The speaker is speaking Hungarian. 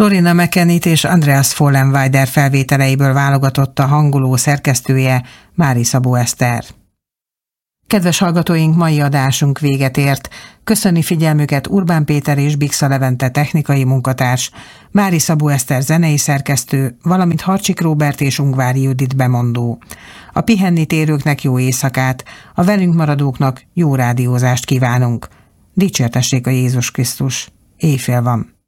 Lorena McKennitt és Andreas Vollenweider felvételeiből válogatott a hangoló szerkesztője, Mári Szabó Eszter. Kedves hallgatóink, mai adásunk véget ért. Köszöni figyelmüket Urbán Péter és Bixa Levente technikai munkatárs, Mári Szabó Eszter zenei szerkesztő, valamint Harcsik Róbert és Ungvári Judit bemondó. A pihenni térőknek jó éjszakát, a velünk maradóknak jó rádiózást kívánunk. Dicsértessék a Jézus Krisztus. Éjfél van.